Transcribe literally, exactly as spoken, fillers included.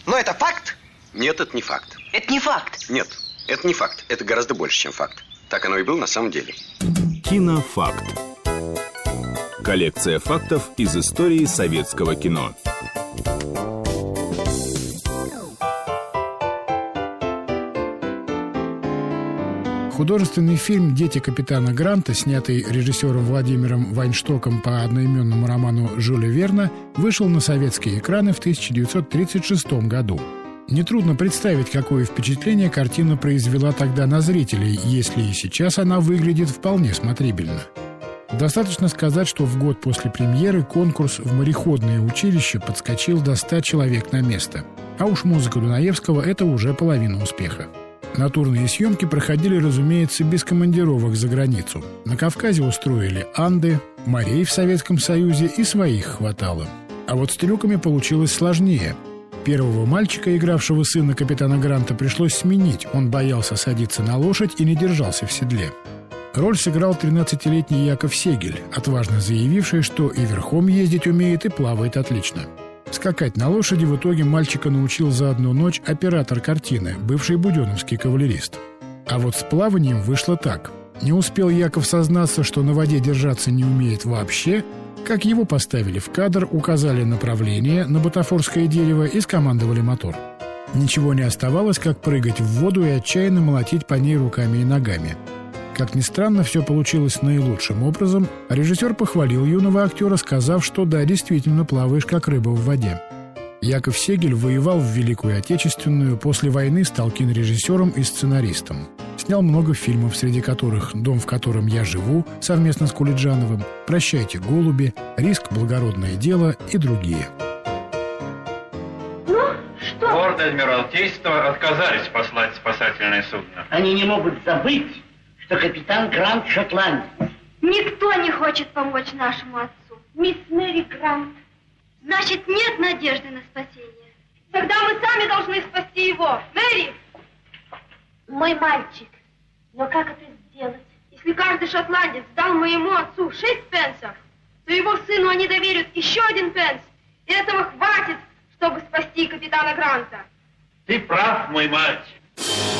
Но это факт? Нет, это не факт. Это не факт. Нет, это не факт. Это гораздо больше, чем факт. Так оно и было на самом деле. Кинофакт. Коллекция фактов из истории советского кино. Художественный фильм «Дети капитана Гранта», снятый режиссером Владимиром Вайнштоком по одноименному роману Жюля Верна, вышел на советские экраны в тысяча девятьсот тридцать шестом году. Нетрудно представить, какое впечатление картина произвела тогда на зрителей, если и сейчас она выглядит вполне смотрибельно. Достаточно сказать, что в год после премьеры конкурс в мореходное училище подскочил до ста человек на место. А уж музыка Дунаевского – это уже половина успеха. Натурные съемки проходили, разумеется, без командировок за границу. На Кавказе устроили Анды, морей в Советском Союзе и своих хватало. А вот с трюками получилось сложнее. Первого мальчика, игравшего сына капитана Гранта, пришлось сменить. Он боялся садиться на лошадь и не держался в седле. Роль сыграл тринадцатилетний Яков Сегель, отважно заявивший, что и верхом ездить умеет, и плавает отлично. Скакать на лошади в итоге мальчика научил за одну ночь оператор картины, бывший буденновский кавалерист. А вот с плаванием вышло так. Не успел Яков сознаться, что на воде держаться не умеет вообще, как его поставили в кадр, указали направление на бутафорское дерево и скомандовали мотор. Ничего не оставалось, как прыгать в воду и отчаянно молотить по ней руками и ногами. Как ни странно, все получилось наилучшим образом. Режиссер похвалил юного актера, сказав, что да, действительно плаваешь, как рыба в воде. Яков Сегель воевал в Великую Отечественную, после войны стал кинорежиссером и сценаристом. Снял много фильмов, среди которых «Дом, в котором я живу» совместно с Кулиджановым, «Прощайте, голуби», «Риск, благородное дело» и другие. Ну, что? Лорд Адмиралтейства отказались послать спасательное судно. Они не могут забыть, что капитан Грант шотландец. Никто не хочет помочь нашему отцу. Мисс Мэри Грант. Значит, нет надежды на спасение. Тогда мы сами должны спасти его. Мэри! Мой мальчик. Но как это сделать? Если каждый шотландец дал моему отцу шесть пенсов, то его сыну они доверят еще один пенс. И этого хватит, чтобы спасти капитана Гранта. Ты прав, мой мальчик.